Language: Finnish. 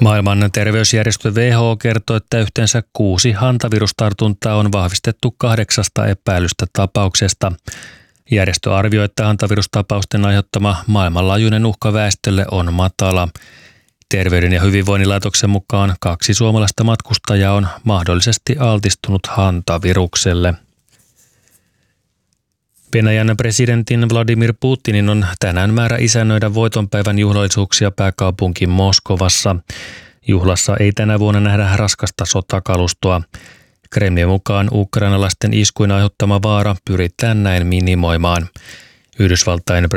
Maailman terveysjärjestö WHO kertoo, että yhteensä 6 hantavirustartuntaa on vahvistettu 8 epäilystä tapauksesta. Järjestö arvioi, että hantavirustapausten aiheuttama maailmanlaajuinen uhka väestölle on matala. Terveyden ja hyvinvoinnin laitoksen mukaan 2 suomalaista matkustajaa on mahdollisesti altistunut hantavirukselle. Venäjän presidentin Vladimir Putinin on tänään määrä isännöidä voitonpäivän juhlallisuuksia pääkaupunki Moskovassa. Juhlassa ei tänä vuonna nähdä raskasta sotakalustoa. Kremlin mukaan ukrainalaisten iskuin aiheuttama vaara pyritään näin minimoimaan. Yhdysvaltain